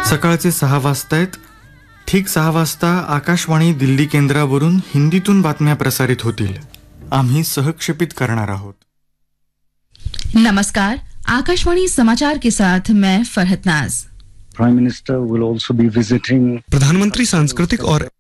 सकाळचे 6 वाजतायत. ठीक 6 वाजता आकाशवाणी दिल्ली केंद्रावरून हिंदीतून बातम्या प्रसारित होतील. आम्ही सहक्षेपित करणार आहोत. नमस्कार, आकाशवाणी समाचार के साथ मैं फरहत नाज. Prime Minister will also be visiting. प्रधानमंत्री सांस्कृतिक और